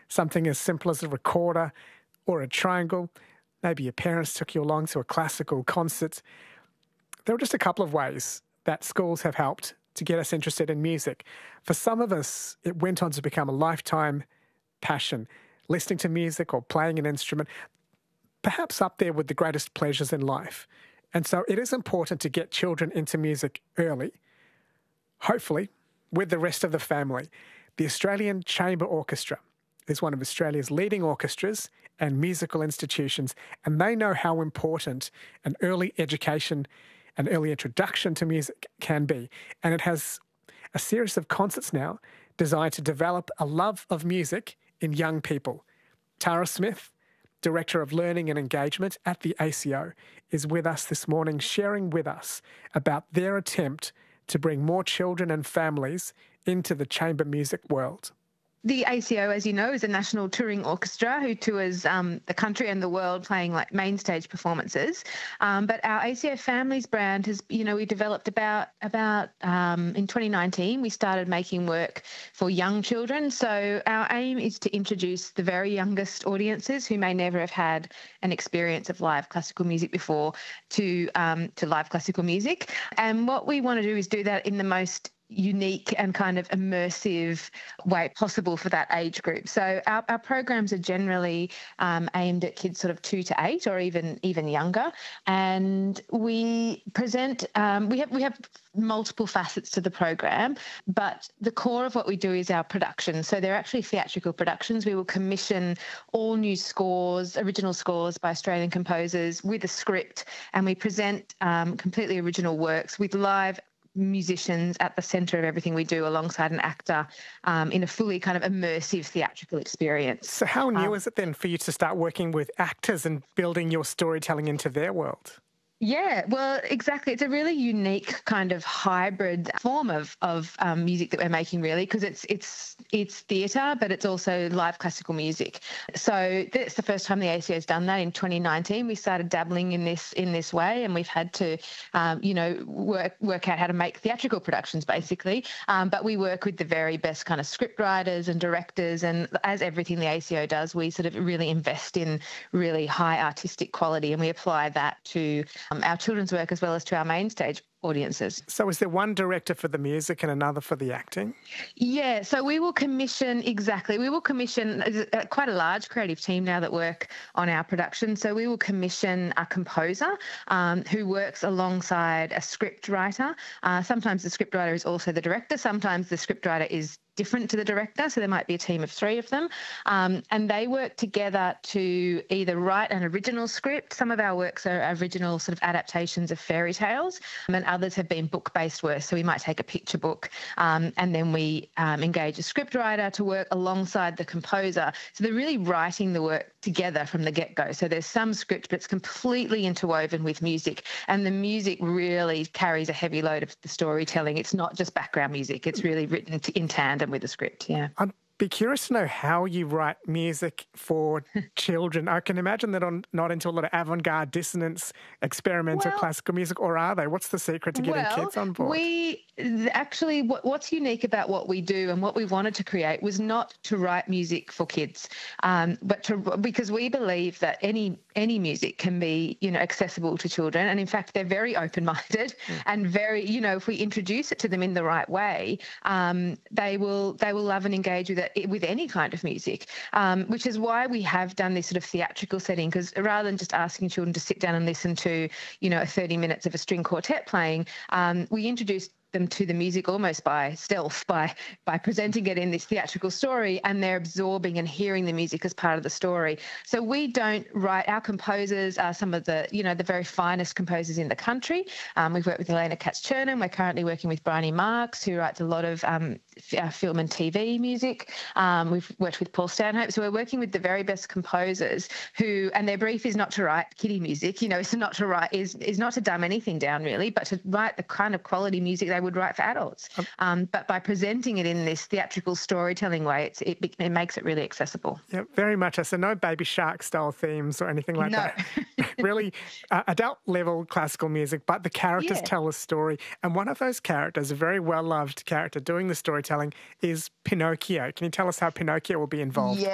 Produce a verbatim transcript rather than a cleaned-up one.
something as simple as a recorder or a triangle. Maybe your parents took you along to a classical concert. There are just a couple of ways that schools have helped to get us interested in music. For some of us, it went on to become a lifetime passion, listening to music or playing an instrument, perhaps up there with the greatest pleasures in life. And so it is important to get children into music early, hopefully with the rest of the family. The Australian Chamber Orchestra is one of Australia's leading orchestras and musical institutions, and they know how important an early education, an early introduction to music can be. And it has a series of concerts now designed to develop a love of music in young people. Tara Smith, Director of Learning and Engagement at the A C O, is with us this morning, sharing with us about their attempt to bring more children and families into the chamber music world. The A C O, as you know, is a national touring orchestra who tours um, the country and the world playing like main stage performances. Um, but our A C O Families brand has, you know, we developed about, about um, in twenty nineteen, we started making work for young children. So our aim is to introduce the very youngest audiences who may never have had an experience of live classical music before to, um, to live classical music. And what we want to do is do that in the most unique and kind of immersive way possible for that age group. So our, our programs are generally um, aimed at kids sort of two to eight or even even younger. And we present, um, we have we have multiple facets to the program, but the core of what we do is our production. So they're actually theatrical productions. We will commission all new scores, original scores by Australian composers with a script, and we present um, completely original works with live musicians at the centre of everything we do alongside an actor um, in a fully kind of immersive theatrical experience. So how new um, is it then for you to start working with actors and building your storytelling into their world? Yeah, well, exactly. It's a really unique kind of hybrid form of of um, music that we're making, really, because it's it's it's theatre, but it's also live classical music. So that's the first time the A C O has done that. In twenty nineteen, we started dabbling in this in this way, and we've had to, um, you know, work work out how to make theatrical productions, basically. Um, but we work with the very best kind of script writers and directors, and as everything the A C O does, we sort of really invest in really high artistic quality, and we apply that to Um, our children's work as well as to our main stage audiences. So is there one director for the music and another for the acting? Yeah, so we will commission, exactly, we will commission uh, quite a large creative team now that work on our production. So we will commission a composer um, who works alongside a script writer. Uh, sometimes the script writer is also the director. Sometimes the script writer is different to the director, so there might be a team of three of them, um, and they work together to either write an original script. Some of our works are original sort of adaptations of fairy tales, and others have been book-based work, so we might take a picture book um, and then we um, engage a script writer to work alongside the composer. So they're really writing the work together from the get-go. So there's some script, but it's completely interwoven with music, and the music really carries a heavy load of the storytelling. It's not just background music, it's really written in tandem with the script, yeah. I'd be curious to know how you write music for children. I can imagine that on not into a lot of avant-garde, dissonance, experimental well, classical music, or are they? What's the secret to getting well, kids on board? We actually, what, what's unique about what we do and what we wanted to create was not to write music for kids, um, but to because we believe that any any music can be, you know, accessible to children, and in fact they're very open-minded mm. and very, you know, if we introduce it to them in the right way, um, they will they will love and engage with it with any kind of music, um, which is why we have done this sort of theatrical setting, because rather than just asking children to sit down and listen to, you know, thirty minutes of a string quartet playing, um, we introduced them to the music almost by stealth, by by presenting it in this theatrical story, and they're absorbing and hearing the music as part of the story. So we don't write, our composers are some of the, you know, the very finest composers in the country. Um, we've worked with Elena Katz-Chernin. We're currently working with Bryony Marks, who writes a lot of um, f- film and T V music. Um, we've worked with Paul Stanhope. So we're working with the very best composers who, and their brief is not to write kiddie music, you know, it's not to write, is, is not to dumb anything down really, but to write the kind of quality music they would write for adults. Um, but by presenting it in this theatrical storytelling way, it's, it, it makes it really accessible. Yeah, very much. So no Baby Shark style themes or anything like no. that. Really uh, adult level classical music, but the characters yeah. tell a story. And one of those characters, a very well-loved character doing the storytelling, is Pinocchio. Can you tell us how Pinocchio will be involved? Yeah.